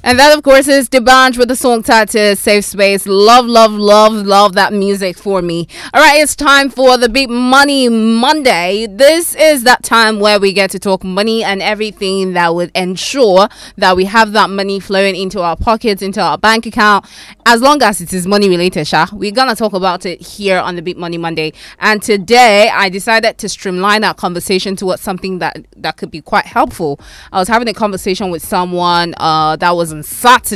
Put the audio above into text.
And that, of course, is D'banj with the song titled Safe Space. Love, love, love, love that music for me. All right, it's time for the Big Money Monday. This is that time where we get to talk money and everything that would ensure that we have that money flowing into our pockets, into our bank account, as long as it is money related, Sha. We're going to talk about it here on the Big Money Monday. And today, I decided to streamline our conversation towards something that could be quite helpful. I was having a conversation with someone that was on Saturday.